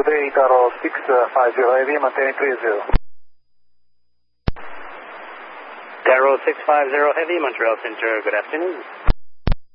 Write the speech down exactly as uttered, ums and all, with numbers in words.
Day, Taro six five zero Heavy, maintain three zero. Taro six five zero Heavy, Montreal Center, good afternoon.